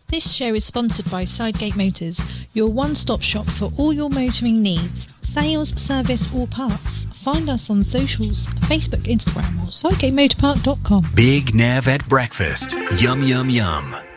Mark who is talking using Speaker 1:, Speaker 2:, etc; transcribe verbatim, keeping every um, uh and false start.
Speaker 1: This show is sponsored by Sidegate Motors, your one-stop shop for all your motoring needs, sales, service or parts. Find us on socials, Facebook, Instagram or sidegate motor park dot com.
Speaker 2: Big Nav at breakfast. Yum, yum, yum.